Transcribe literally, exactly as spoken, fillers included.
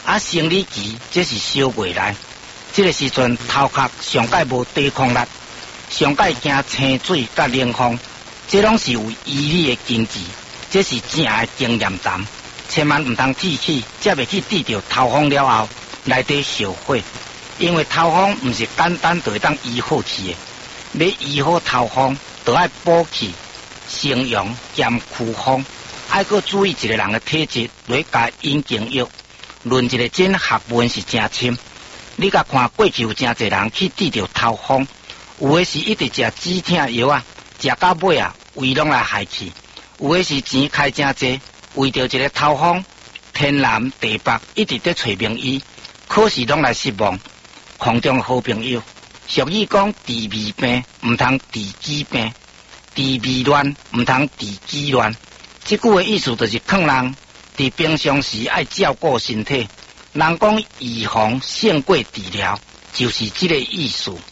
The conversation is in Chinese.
啊，生理期这是小月来，这个时阵头壳上界无抵抗力，上界惊清水甲冷风，这拢是有医理的根治，这是正的经验谈，千万唔通提起，才袂去治着头风了后内底烧火，因为头风唔是简单就会当医好去的，要医好头风，就要补气、生阳兼驱风，还阁注意一个人的体质，来加引经药。论一个真学问是真深，你甲看过去有真侪人去治着头风，有的是一直食止痛药啊，食到尾啊胃拢来害去；有的是钱开真济，为着一个头风，天南地北一直在找名医，可是拢来失望。空中好朋友，俗语讲治未病，唔通治己病；治未乱，唔通治己乱。这句的意思就是劝人伫平常时爱照顾身体。人讲预防胜过治疗，就是这个意思。